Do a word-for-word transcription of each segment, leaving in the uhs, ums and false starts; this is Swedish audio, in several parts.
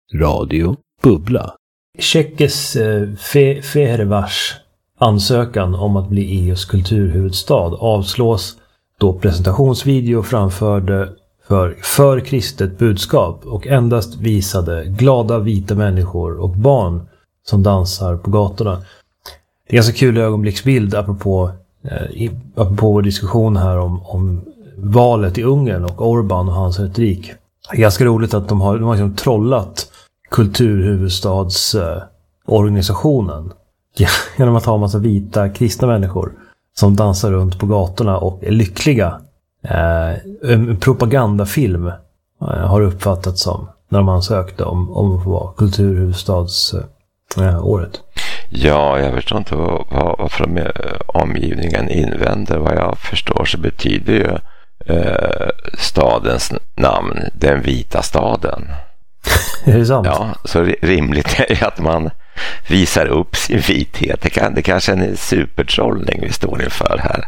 Radio Bubbla. Tjeckis eh, Fe- Fehervars ansökan om att bli E U:s kulturhuvudstad avslås då presentationsvideo framförde för, för kristet budskap och endast visade glada vita människor och barn som dansar på gatorna. Det är ganska kul ögonblicksbild apropå, eh, i, apropå vår diskussion här om, om valet i Ungern och Orbán och hans retorik. Det är ganska roligt att de har, de har liksom trollat kulturhuvudstadsorganisationen eh, genom att ha en massa vita kristna människor som dansar runt på gatorna och är lyckliga. Eh, en propagandafilm eh, har uppfattats som när de ansökte om, om att få vara kulturhuvudstadsåret. Eh, ja, jag förstår inte vad, vad, varför de omgivningen invänder. Vad jag förstår så betyder ju eh, stadens namn den vita staden. Är det sant? Ja, så rimligt är att man visar upp sin vithet. Det, kan, det kanske är en supertrollning vi står inför här.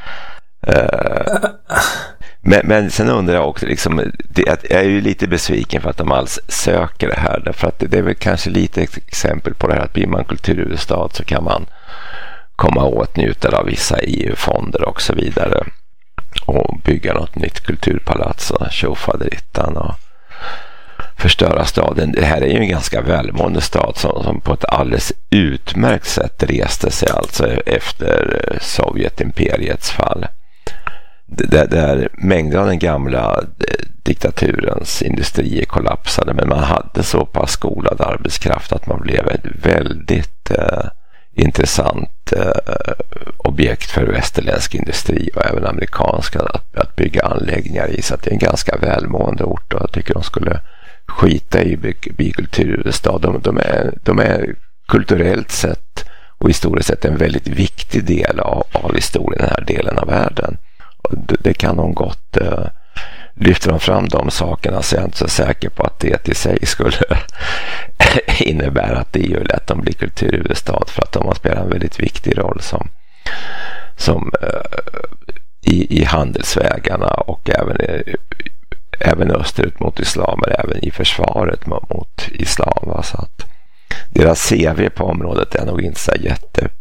Uh, men, men sen undrar jag också liksom, det, jag är ju lite besviken för att de alls söker det här, därför att det, det är väl kanske lite ett exempel på det här att blir man kulturhuvudstad så kan man komma åtnjuta av vissa E U-fonder och så vidare och bygga något nytt kulturpalats och tjofaderittan och förstöra staden. Det här är ju en ganska välmående stad som, som på ett alldeles utmärkt sätt reste sig alltså efter Sovjetimperiets fall. Där, där mängder av den gamla diktaturens industrier kollapsade, men man hade så pass skolad arbetskraft att man blev ett väldigt eh, intressant eh, objekt för västerländsk industri och även amerikanska att, att bygga anläggningar i, så att det är en ganska välmående ort och jag tycker de skulle skita i bikulturhuvudstad. De, de, är, de är kulturellt sett och historiskt sett en väldigt viktig del av, av historien i den här delen av världen. Och det, det kan de gott uh, lyfter de fram de sakerna, så jag är inte så säker på att det i sig skulle innebära att det är ju lätt att bli kulturhuvudstad, för att de har spelat en väldigt viktig roll som, som uh, i, i handelsvägarna och även i, även österut mot islam, men även i försvaret mot, mot islam. Va? Så att deras C V på området är nog inte så jätte